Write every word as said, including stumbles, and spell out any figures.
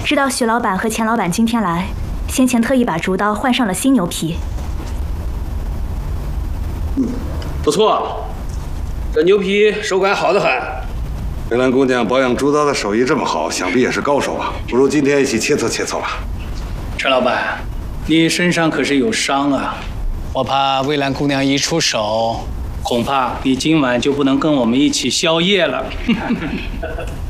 知道徐老板和钱老板今天来，先前特意把竹刀换上了新牛皮。 嗯，不错，这牛皮手感好得很。 梅兰姑娘保养竹刀的手艺这么好，想必也是高手啊。不如今天一起切磋切磋吧。 陈老板，你身上可是有伤啊，我怕蔚蓝姑娘一出手，恐怕你今晚就不能跟我们一起宵夜了。